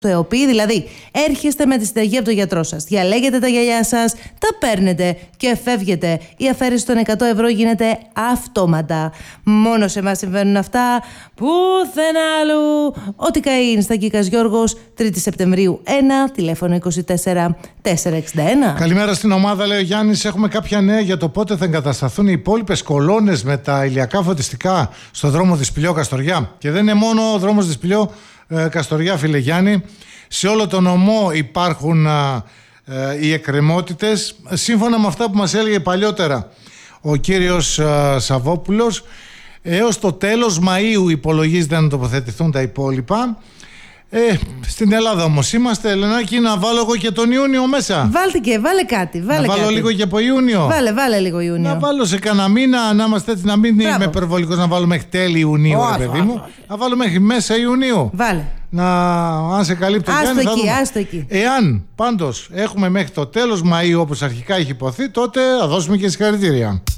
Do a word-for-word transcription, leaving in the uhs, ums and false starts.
Το ΕΟΠΗ, δηλαδή έρχεστε με τη συνταγή από τον γιατρό σας, διαλέγετε τα γυαλιά σας, τα παίρνετε και φεύγετε. Η αφαίρεση των εκατό ευρώ γίνεται αυτόματα. Μόνο σε εμάς συμβαίνουν αυτά, πουθενά αλλού. Ό,τι καεί στα Κίκας Γιώργος, τρίτη Σεπτεμβρίου ένα, τηλέφωνο είκοσι τέσσερα τετρακόσια εξήντα ένα. Καλημέρα στην ομάδα, λέει ο Γιάννης. Έχουμε κάποια νέα για το πότε θα εγκατασταθούν οι υπόλοιπες κολόνες με τα ηλιακά φωτιστικά στο δρόμο Δυσπηλιό Καστοριά. Και δεν είναι μόνο ο δρόμος Δυσπηλιό Καστοριά, φίλε Γιάννη. Σε όλο τον νομό υπάρχουν α, ε, οι εκκρεμότητες. Σύμφωνα με αυτά που μας έλεγε παλιότερα ο κύριος α, Σαββόπουλος, έως το τέλος Μαΐου υπολογίζεται να τοποθετηθούν τα υπόλοιπα. Ε, στην Ελλάδα όμως είμαστε, Ελενάκη, να βάλω εγώ και τον Ιούνιο μέσα. Βάλτε και, βάλε κάτι. Βάλε να βάλω κάτι. λίγο και από Ιούνιο. Βάλε, βάλε λίγο Ιούνιο. Να βάλω σε κανένα μήνα, να είμαστε έτσι, να μην Μπράβο. είμαι υπερβολικός, να βάλω μέχρι τέλη Ιουνίου, oh, ρε παιδί oh, μου. Oh, oh. Να βάλω μέχρι μέσα Ιουνίου. Βάλε. Να, αν σε καλύπτω, άστο Γιάννη, εκεί, άστο εκεί. Εάν πάντως έχουμε μέχρι το τέλος Μαΐου όπως αρχικά έχει υποθεί, τότε θα δώσουμε και συγχαρητήρια.